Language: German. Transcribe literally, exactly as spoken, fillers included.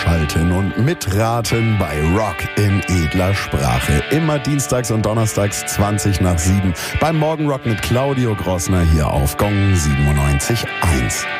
Einschalten und mitraten bei Rock in edler Sprache. Immer dienstags und donnerstags zwanzig nach sieben beim Morgenrock mit Claudio Grossner hier auf Gong siebenundneunzig Komma eins.